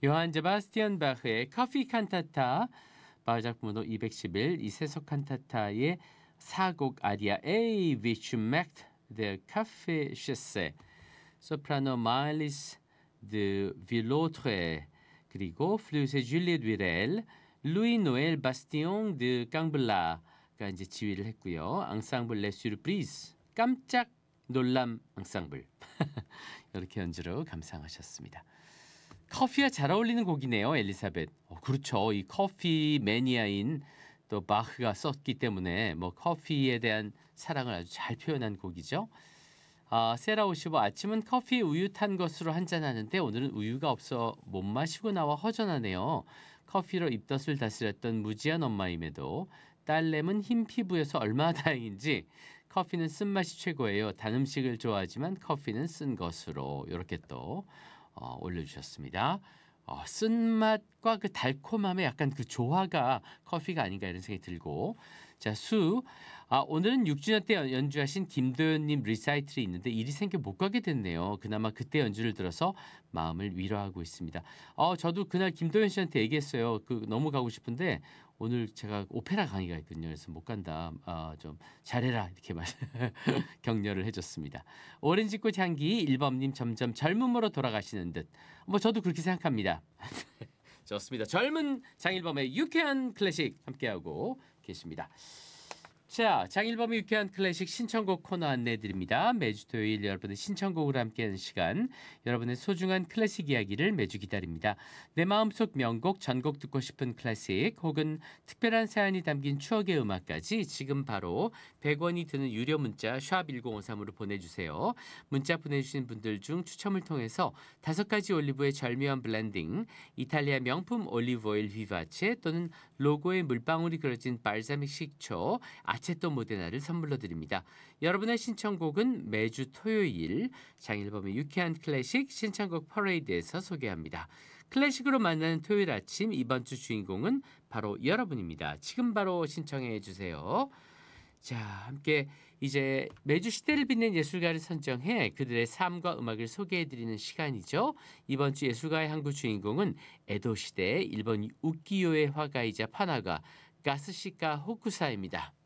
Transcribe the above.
요한 제바스티안 바흐의 커피 칸타타, 바흐작품번호 211, 이세석 칸타타의 4곡 아리아 A, which marked the Café Chaussée, 소프라노 마일리스 드 빌로트레, 그리고 플루트의 줄리엣 위렐, 루이 노엘 바스티옹 드 깡블라가 이제 지휘를 했고요. 앙상블 레 슈르프리즈, 깜짝 놀람 앙상블 이렇게 연주로 감상하셨습니다. 커피와 잘 어울리는 곡이네요, 엘리사벳. 그렇죠. 이 커피 매니아인 또 바흐가 썼기 때문에 뭐 커피에 대한 사랑을 아주 잘 표현한 곡이죠. 세라오시보, 아침은 커피 우유 탄 것으로 한잔하는데 오늘은 우유가 없어 못 마시고 나와 허전하네요. 커피로 입덧을 다스렸던 무지한 엄마임에도 딸내은 흰 피부여서 얼마나 다행인지 커피는 쓴맛이 최고예요. 단 음식을 좋아하지만 커피는 쓴 것으로, 이렇게 또 올려주셨습니다. 쓴맛과 그 달콤함의 약간 그 조화가 커피가 아닌가 이런 생각이 들고. 자, 오늘은 6주년 때 연주하신 김도연님 리사이틀이 있는데 일이 생겨 못 가게 됐네요. 그나마 그때 연주를 들어서 마음을 위로하고 있습니다. 저도 그날 김도연 씨한테 얘기했어요. 너무 가고 싶은데 오늘 제가 오페라 강의가 있거든요. 그래서 못 간다. 좀 잘해라 이렇게 격려를 해줬습니다. 오렌지꽃 향기 1번님 점점 젊음으로 돌아가시는 듯. 저도 그렇게 생각합니다. 좋습니다. 젊은 장일범의 유쾌한 클래식 함께하고 계십니다. 자, 장일범의 유쾌한 클래식 신청곡 코너 안내해드립니다. 매주 토요일 여러분의 신청곡으로 함께하는 시간, 여러분의 소중한 클래식 이야기를 매주 기다립니다. 내 마음속 명곡, 전곡 듣고 싶은 클래식 혹은 특별한 사연이 담긴 추억의 음악까지 지금 바로 100원이 드는 유료 문자 샵 1053으로 보내주세요. 문자 보내주신 분들 중 추첨을 통해서 5가지 올리브의 절묘한 블렌딩, 이탈리아 명품 올리브오일 비바체 또는 로고의 물방울이 그려진 발사믹 식초 아체토 모데나를 선물로 드립니다. 여러분의 신청곡은 매주 토요일 장일범의 유쾌한 클래식 신청곡 퍼레이드에서 소개합니다. 클래식으로 만나는 토요일 아침, 이번 주 주인공은 바로 여러분입니다. 지금 바로 신청해 주세요. 자, 함께 이제 매주 시대를 빛낸 예술가를 선정해 그들의 삶과 음악을 소개해드리는 시간이죠. 이번 주 예술가의 한국 주인공은 에도 시대 일본 우키요의 화가이자 판화가 가스시카 호쿠사입니다.